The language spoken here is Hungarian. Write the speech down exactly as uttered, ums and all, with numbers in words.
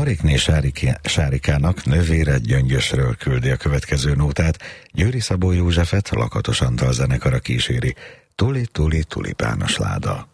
Marikné Sáriké, Sárikának Növére Gyöngyösről küldi a következő nótát, Győri Szabó Józsefet Lakatos Antal zenekara kíséri. Tuli, tuli, tulipános láda.